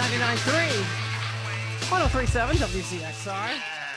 99.3, 103.7 WCXR.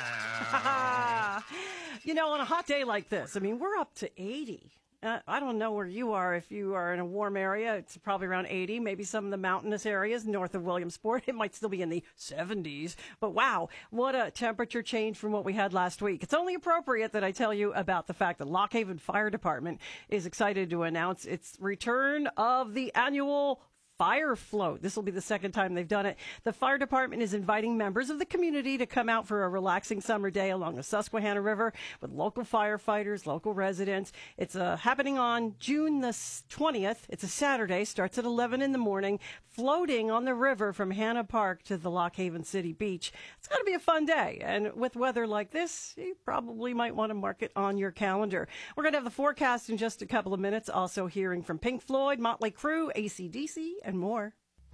On a hot day like this, we're up to 80. I don't know where you are. If you are in a warm area, it's probably around 80. Maybe some of the mountainous areas north of Williamsport, it might still be in the 70s. But wow, what a temperature change from what we had last week. It's only appropriate that I tell you about the fact that Lock Haven Fire Department is excited to announce its return of the annual Fire Float. This will be the second time they've done it. The fire department is inviting members of the community to come out for a relaxing summer day along the Susquehanna River with local firefighters, local residents. It's happening on June the 20th. It's a Saturday, starts at 11 in the morning, floating on the river from Hanna Park to the Lock Haven City Beach. It's going to be a fun day. And with weather like this, you probably might want to mark it on your calendar. We're going to have the forecast in just a couple of minutes. Also hearing from Pink Floyd, Motley Crue, AC/DC, and more.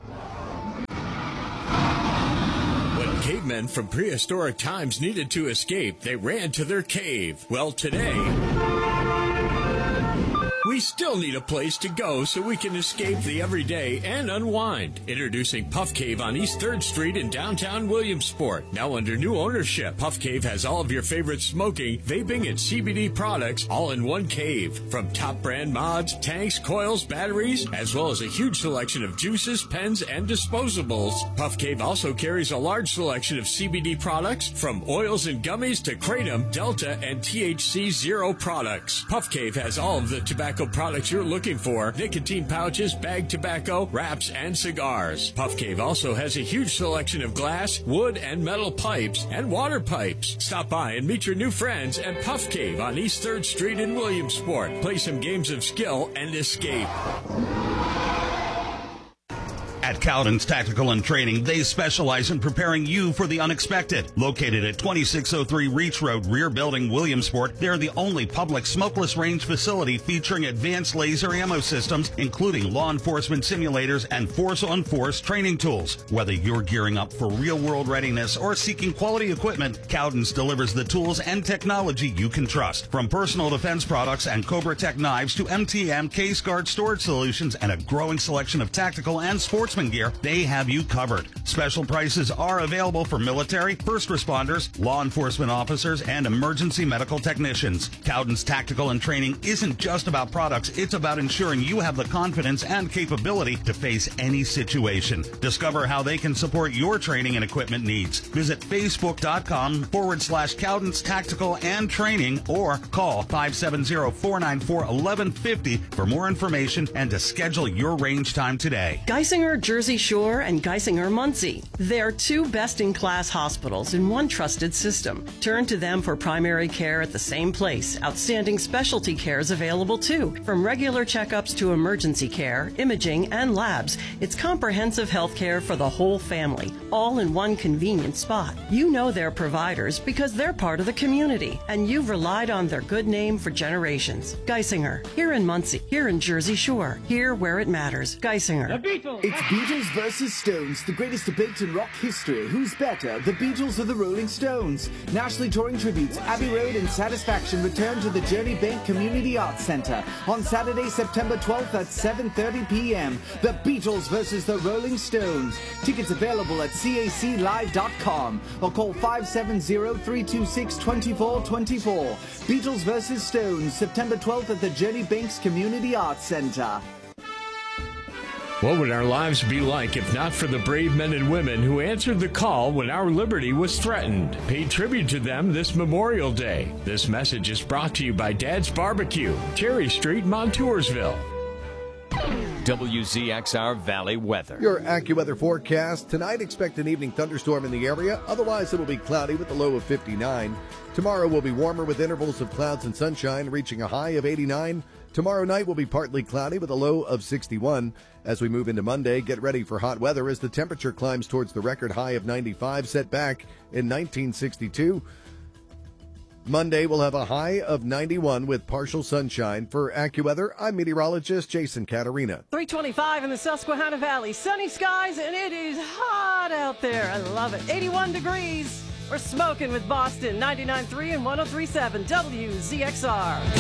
When cavemen from prehistoric times needed to escape, they ran to their cave. Well, today, we still need a place to go so we can escape the everyday and unwind. Introducing Puff Cave on East 3rd Street in downtown Williamsport. Now under new ownership, Puff Cave has all of your favorite smoking, vaping, and CBD products all in one cave. From top brand mods, tanks, coils, batteries, as well as a huge selection of juices, pens, and disposables. Puff Cave also carries a large selection of CBD products, from oils and gummies to Kratom, Delta, and THC Zero products. Puff Cave has all of the tobacco products you're looking for: nicotine pouches, bagged tobacco, wraps, and cigars. Puff Cave also has a huge selection of glass, wood, and metal pipes and water pipes. Stop by and meet your new friends at Puff Cave on East 3rd Street in Williamsport. Play some games of skill and escape. At Cowden's Tactical and Training, they specialize in preparing you for the unexpected. Located at 2603 Reach Road, Rear Building, Williamsport, they're the only public smokeless range facility featuring advanced laser ammo systems, including law enforcement simulators and force-on-force training tools. Whether you're gearing up for real-world readiness or seeking quality equipment, Cowden's delivers the tools and technology you can trust. From personal defense products and Cobra Tech knives to MTM case guard storage solutions and a growing selection of tactical and sportsman gear, they have you covered. Special prices are available for military, first responders, law enforcement officers, and emergency medical technicians. Cowden's Tactical and Training isn't just about products, it's about ensuring you have the confidence and capability to face any situation. Discover how they can support your training and equipment needs. Visit facebook.com/Cowden's Tactical and Training or call 570-494-1150 for more information and to schedule your range time today. Geisinger Jersey Shore and Geisinger Muncie. They're two best-in-class hospitals in one trusted system. Turn to them for primary care at the same place. Outstanding specialty care is available too. From regular checkups to emergency care, imaging, and labs, it's comprehensive health care for the whole family, all in one convenient spot. You know their providers because they're part of the community, and you've relied on their good name for generations. Geisinger, here in Muncie, here in Jersey Shore, here where it matters. Geisinger. The Beatles! It's Beatles versus Stones, the greatest debate in rock history. Who's better, the Beatles or the Rolling Stones? Nationally touring tributes Abbey Road and Satisfaction return to the Journey Bank Community Arts Center on Saturday, September 12th at 7:30 p.m. The Beatles versus the Rolling Stones. Tickets available at caclive.com or call 570-326-2424. Beatles versus Stones, September 12th at the Journey Banks Community Arts Center. What would our lives be like if not for the brave men and women who answered the call when our liberty was threatened? Pay tribute to them this Memorial Day. This message is brought to you by Dad's Barbecue, Cherry Street, Montoursville. WZXR Valley weather. Your AccuWeather forecast. Tonight, expect an evening thunderstorm in the area. Otherwise, it will be cloudy with a low of 59. Tomorrow will be warmer with intervals of clouds and sunshine, reaching a high of 89. Tomorrow night will be partly cloudy with a low of 61. As we move into Monday, get ready for hot weather as the temperature climbs towards the record high of 95 set back in 1962. Monday will have a high of 91 with partial sunshine. For AccuWeather, I'm meteorologist Jason Caterina. 325 in the Susquehanna Valley. Sunny skies, and it is hot out there. I love it. 81 degrees. We're smoking with Boston. 99.3 and 103.7 WZXR.